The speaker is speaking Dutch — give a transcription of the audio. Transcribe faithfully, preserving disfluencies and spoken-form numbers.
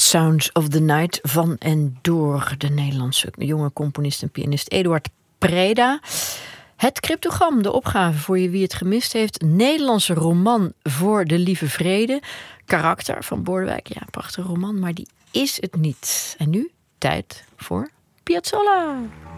Sounds of the Night van en door de Nederlandse jonge componist en pianist Eduard Preda. Het cryptogram, de opgave voor je wie het gemist heeft. Nederlandse roman voor de lieve vrede. Karakter van Bordewijk, ja, prachtige roman, maar die is het niet. En nu tijd voor Piazzolla.